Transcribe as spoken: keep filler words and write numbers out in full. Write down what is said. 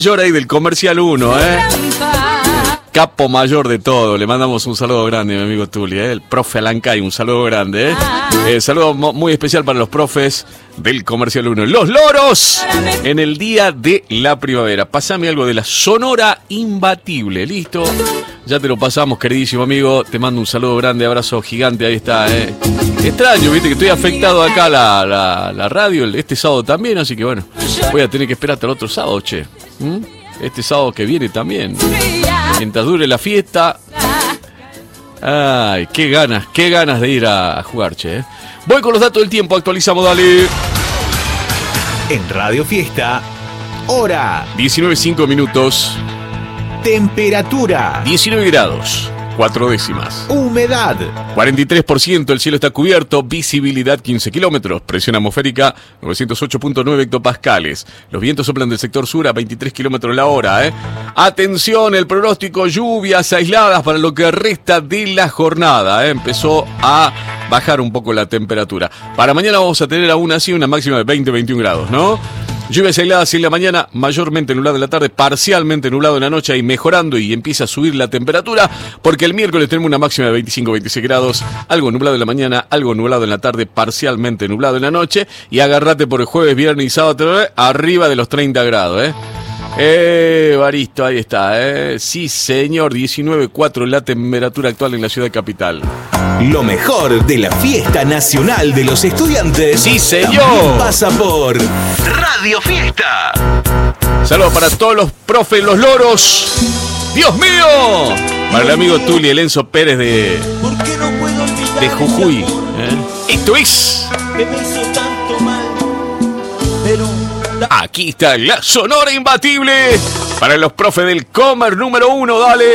Mayor ahí del Comercial uno, ¿eh? Capo mayor de todo. Le mandamos un saludo grande, mi amigo Tuli, ¿eh? El profe Alancay, un saludo grande, ¿eh? eh saludo muy especial para los profes del Comercial uno. Los loros en el día de la primavera. Pasame algo de la Sonora Imbatible, ¿listo? Ya te lo pasamos, queridísimo amigo. Te mando un saludo grande, abrazo gigante, ahí está, ¿eh? Extraño, viste que estoy afectado acá la, la, la radio este sábado también, así que bueno, voy a tener que esperar hasta el otro sábado, che. ¿Mm? Este sábado que viene también. Mientras dure la fiesta. Ay, qué ganas, qué ganas de ir a, a jugar, che. ¿eh? Voy con los datos del tiempo, actualizamos, dale. En Radio Fiesta, hora diecinueve cinco minutos. Temperatura diecinueve grados, cuatro décimas. Humedad cuarenta y tres por ciento, el cielo está cubierto, visibilidad quince kilómetros, presión atmosférica novecientos ocho punto nueve hectopascales. Los vientos soplan del sector sur a veintitrés kilómetros la hora. ¿eh? Atención, el pronóstico, lluvias aisladas para lo que resta de la jornada. ¿eh? Empezó a bajar un poco la temperatura. Para mañana vamos a tener aún así una máxima de veinte a veintiún grados, ¿no? Lluvias aisladas en la mañana, mayormente nublado en la tarde, parcialmente nublado en la noche y mejorando y empieza a subir la temperatura porque el miércoles tenemos una máxima de veinticinco a veintiséis grados, algo nublado en la mañana, algo nublado en la tarde, parcialmente nublado en la noche y agárrate por el jueves, viernes y sábado arriba de los treinta grados, ¿eh? Eh, Baristo, ahí está, ¿eh? Sí, señor, diecinueve punto cuatro la temperatura actual en la ciudad capital. Lo mejor de la fiesta nacional de los estudiantes. Sí, señor. Pasa por Radio Fiesta. Saludos para todos los profes, los loros. ¡Dios mío! Para el amigo Tuli, el Enzo Pérez de, de Jujuy. ¿eh? Esto es... que me hizo tanto mal, pero... Aquí está la Sonora Imbatible para los profes del Comer número uno, dale.